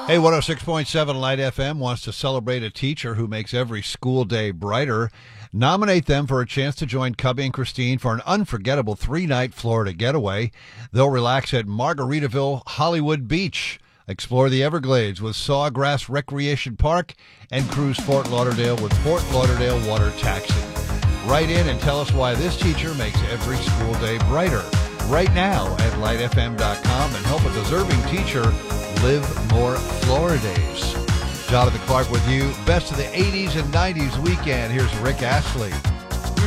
Hey, 106.7 Light FM wants to celebrate a teacher who makes every school day brighter. Nominate them for a chance to join Cubby and Christine for an unforgettable 3-night Florida getaway. They'll relax at Margaritaville Hollywood Beach, explore the Everglades with Sawgrass Recreation Park, and cruise Fort Lauderdale with Fort Lauderdale Water Taxi. Write in and tell us why this teacher makes every school day brighter. Right now at lightfm.com and help a deserving teacher live more Floridays. Jonathan Clark with you. Best of the 80s and 90s weekend. Here's Rick Astley.